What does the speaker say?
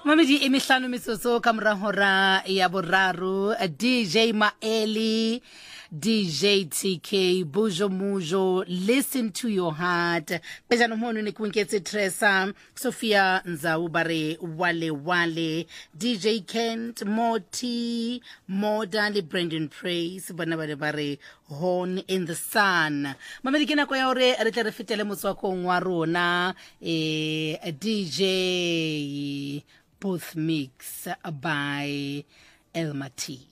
Mamedi emihlanu misoso kamra hora ya boraro DJ Maeli DJ TK Bujo Mujo Listen to Your Heart Pejano mono ni kunketse Tresa Sophia Nzaubare Wale Wale DJ Kent Moti Modali Brendan Praise Banabare Bare Horn in the Sun Mamedi kina kwa yore re re fitele moswako ngwa rona DJ Both Mix by Elma T.